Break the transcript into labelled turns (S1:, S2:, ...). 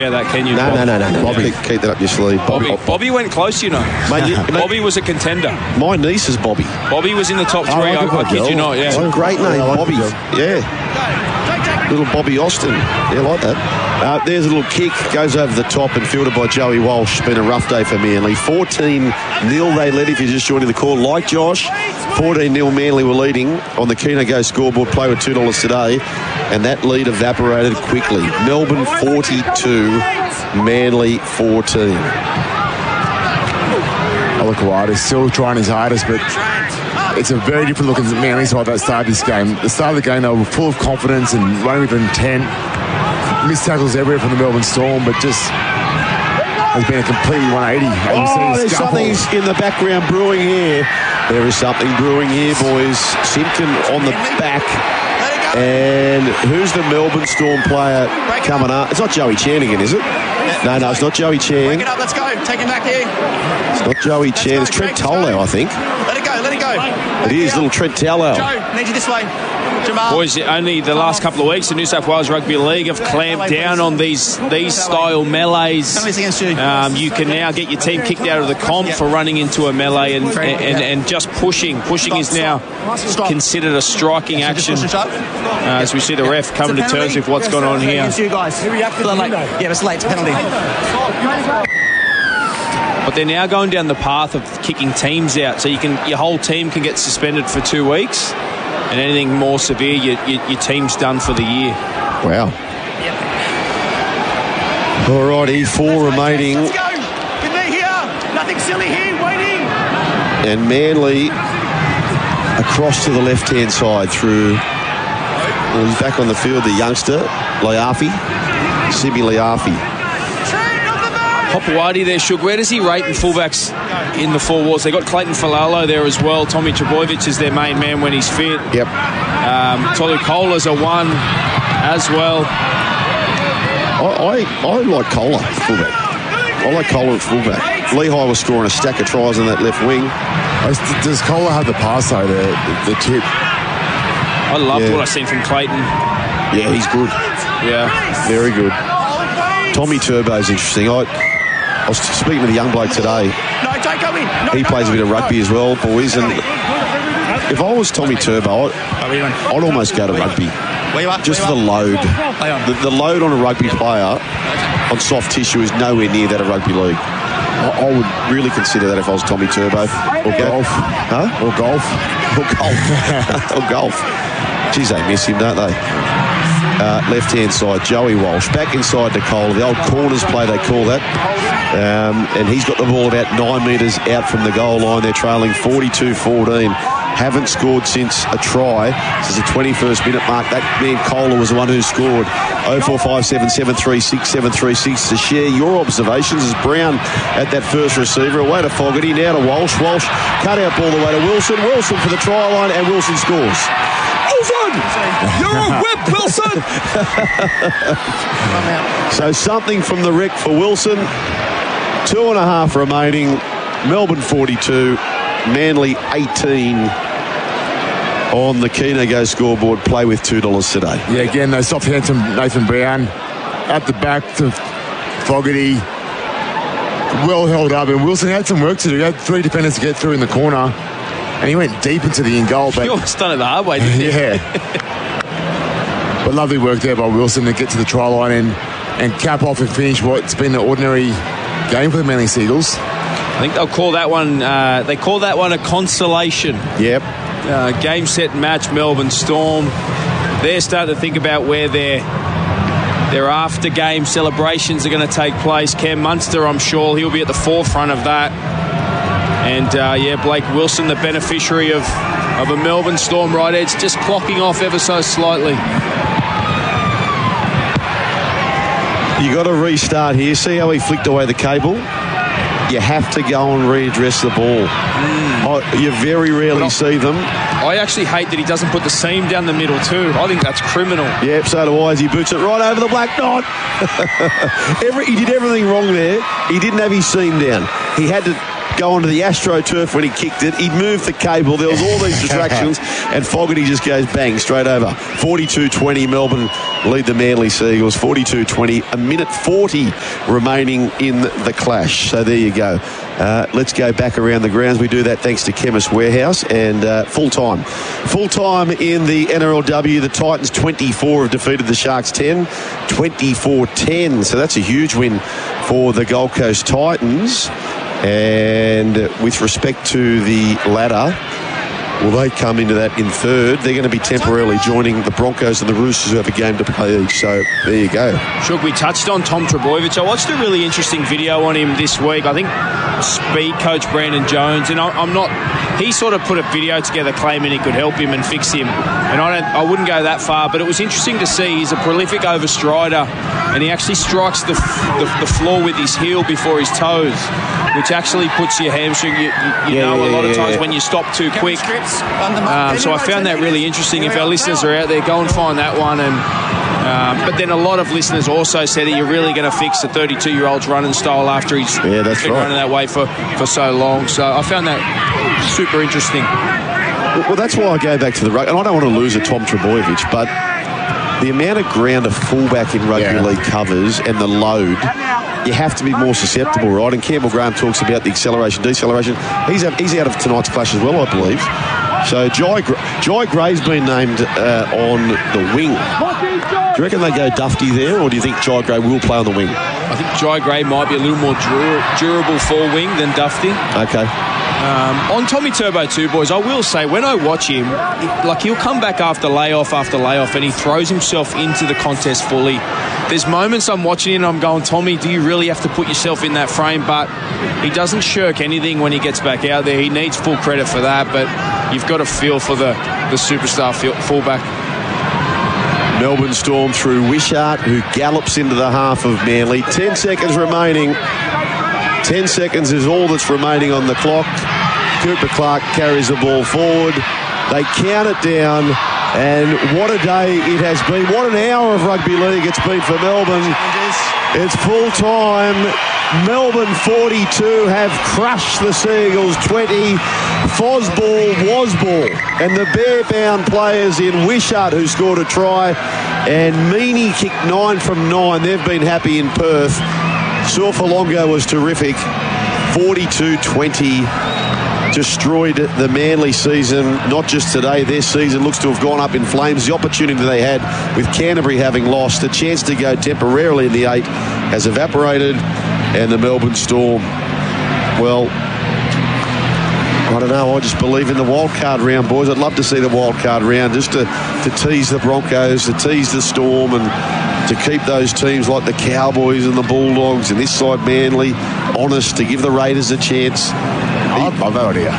S1: that, can you?
S2: No. Bobby, keep that up your sleeve.
S1: Bobby went close, you know.
S2: Mate,
S1: Bobby was a contender.
S2: My niece is Bobby.
S1: Bobby was in the top 3. I kid you not, yeah.
S2: It's a great name, Bobby. Yeah. Little Bobby Austin. Yeah, like that. There's a little kick. Goes over the top and fielded by Joey Walsh. Been a rough day for Manly. 14-0 they led if you're just joining the call. Like Josh, 14-0 Manly were leading on the Keno Go scoreboard. Play with $2 today. And that lead evaporated quickly. Melbourne 42, Manly 14.
S3: Kawada is still trying his hardest, but it's a very different looking Manly side that started this game. The start of the game, they were full of confidence and running with intent. Missed tackles everywhere from the Melbourne Storm, but just has been a complete 180.
S2: There's something in the background brewing here. There is something brewing here, boys. Simpkin on the back. And who's the Melbourne Storm player coming up? It's not Joey Chan again, is it? No, it's not Joey Chan.
S4: Break it up, let's go. Take him back here.
S2: It's not Joey Chan. It's Trent Tolo, I think.
S4: Let it go.
S2: It is, little Trent Tolo.
S4: Joe, need you this way. Jamal.
S1: Boys, only the last couple of weeks, the New South Wales Rugby League have clamped down on these style melees. You can now get your team kicked out of the comp for running into a melee and just pushing. Pushing is now considered a striking action. As we see the ref coming to terms with what's gone on here.
S4: Yeah, it's late. It's penalty.
S1: But they're now going down the path of kicking teams out, so your whole team can get suspended for 2 weeks, and anything more severe, your team's done for the year.
S2: Wow. All righty, 4 remaining.
S4: Let's go. Get me here. Nothing silly here. Waiting.
S2: And Manly across to the left-hand side through. Well, he's back on the field, the youngster, Liafi. Simi Liafi.
S1: Hopewadi there, Shug. Where does he rate in fullbacks in the 4 Wars? They got Clayton Falalo there as well. Tommy Trbojevic is their main man when he's fit.
S2: Yep.
S1: Tolu Kola's a 1 as well.
S2: I like Kola fullback. I like Kola at fullback. Lehigh was scoring a stack of tries on that left wing.
S3: Does Kola have the pass though, the tip?
S1: I loved what I've seen from Clayton.
S2: Yeah, he's good.
S1: Yeah.
S2: Very good. Tommy Turbo's interesting. I was speaking to the young bloke today.
S4: No, don't go in.
S2: He plays a bit of rugby as well, boys. And if I was Tommy Turbo, I'd almost go to rugby. Just for the load. The load on a rugby player on soft tissue is nowhere near that of rugby league. I would really consider that if I was Tommy Turbo.
S3: Or golf.
S2: Huh?
S3: Or golf.
S2: Or golf. Or golf. Geez, they miss him, don't they? Left-hand side, Joey Walsh. Back inside Nicola. The old corners play, they call that. And he's got the ball about 9 metres out from the goal line. They're trailing 42-14. Haven't scored since a try. This is the 21st minute mark. That man Kohler was the one who scored. 0457 736 736 to share your observations as Brown at that first receiver. Away to Fogarty, now to Walsh. Walsh cut out ball the way to Wilson. Wilson for the try line, and Wilson scores. Wilson! You're a whip, Wilson! So something from the wreck for Wilson. 2.5 remaining. Melbourne 42. Manly 18 on the Keno Go scoreboard. Play with $2 today.
S3: Yeah, again, they stopped handsome Nathan Brown at the back to Fogarty. Well held up, and Wilson had some work to do. He had 3 defenders to get through in the corner, and he went deep into the in goal.
S1: But you almost done it the hard way, didn't you?
S3: Yeah. But lovely work there by Wilson to get to the try line and cap off and finish what's been an ordinary game for the Manly Seagulls.
S1: I think they'll call that one. They call that one a consolation.
S2: Yep.
S1: Game, set, match. Melbourne Storm. They're starting to think about where their after game celebrations are going to take place. Cam Munster, I'm sure he'll be at the forefront of that. And Blake Wilson, the beneficiary of a Melbourne Storm right edge, just clocking off ever so slightly.
S2: You got to restart here. See how he flicked away the cable? You have to go and readdress the ball. You very rarely see them.
S1: I actually hate that he doesn't put the seam down the middle too. I think that's criminal.
S2: Yep, so do I, as he boots it right over the black dot. He did everything wrong there. He didn't have his seam down. He had to go onto the AstroTurf when he kicked it. He'd moved the cable. There was all these distractions, and Fogarty just goes bang, straight over. 42-20, Melbourne lead the Manly Seagulls. 42-20, a minute 40 remaining in the clash. So there you go. Let's go back around the grounds. We do that thanks to Chemist Warehouse, and full-time. Full-time in the NRLW. The Titans 24 have defeated the Sharks 10. 24-10. So that's a huge win for the Gold Coast Titans. And with respect to the ladder, well, they come into that in third. They're going to be temporarily joining the Broncos and the Roosters, who have a game to play each. So there you go.
S1: Shug, we touched on Tom Trbojevic. I watched a really interesting video on him this week. I think speed coach Brandon Jones, and I'm not. He sort of put a video together claiming it could help him and fix him. And I wouldn't go that far, but it was interesting to see. He's a prolific overstrider, and he actually strikes the floor with his heel before his toes, which actually puts your hamstring. You know, a lot of times when you stop too quick. So I found that really interesting. If our listeners are out there, go and find that one. And but then a lot of listeners also said that you're really going to fix the 32-year-old's running style after he's been running that way for so long. So I found that super interesting.
S2: Well, that's why I go back to the rugby. And I don't want to lose a Tom Trbojevic, but the amount of ground a fullback in rugby league covers and the load, you have to be more susceptible, right? And Campbell Graham talks about the acceleration, deceleration. He's out of tonight's clash as well, I believe. So Jai Gray's been named on the wing. Do you reckon they go Dufty there, or do you think Jai Gray will play on the wing?
S1: I think Jai Gray might be a little more durable for wing than Dufty.
S2: Okay.
S1: On Tommy Turbo too, boys, I will say, when I watch him, he'll come back after layoff, and he throws himself into the contest fully. There's moments I'm watching him and I'm going, Tommy, do you really have to put yourself in that frame? But he doesn't shirk anything when he gets back out there. He needs full credit for that, but you've got to feel for the superstar fullback.
S2: Melbourne Storm through Wishart, who gallops into the half of Manly. 10 seconds remaining. 10 seconds is all that's remaining on the clock. Cooper Clark carries the ball forward. They count it down, and what a day it has been. What an hour of rugby league it's been for Melbourne. It's full time. Melbourne 42 have crushed the Seagulls 20. Fosball, Wasball, and the bare-bound players in Wishart, who scored a try, and Meaney kicked 9 from 9. They've been happy in Perth. Sorfalongo was terrific. 42-20 destroyed the Manly season. Not just today, their season looks to have gone up in flames. The opportunity they had with Canterbury having lost, a chance to go temporarily in the 8 has evaporated, and the Melbourne Storm, well, I don't know, I just believe in the wildcard round, boys. I'd love to see the wildcard round just to tease the Broncos, to tease the Storm, and to keep those teams like the Cowboys and the Bulldogs and this side Manly honest, to give the Raiders a chance.
S3: I love that idea.